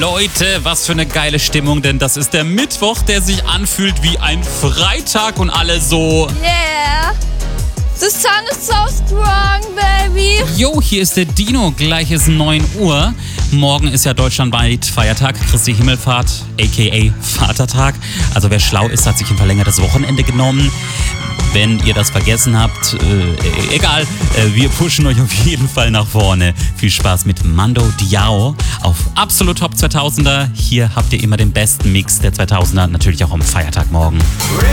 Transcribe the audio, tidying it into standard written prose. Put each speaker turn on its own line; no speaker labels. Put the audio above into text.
Leute, was für eine geile Stimmung, denn das ist der Mittwoch, der sich anfühlt wie ein Freitag und alle so...
Yeah! The sun is so strong, baby!
Jo, hier ist der Dino, gleich ist 9 Uhr. Morgen ist ja deutschlandweit Feiertag, Christi Himmelfahrt, a.k.a. Vatertag. Also wer schlau ist, hat sich ein verlängertes Wochenende genommen. Wenn ihr das vergessen habt, egal, wir pushen euch auf jeden Fall nach vorne. Viel Spaß mit Mando Diao auf Absolut Top 2000er. Hier habt ihr immer den besten Mix der 2000er, natürlich auch am Feiertag morgen.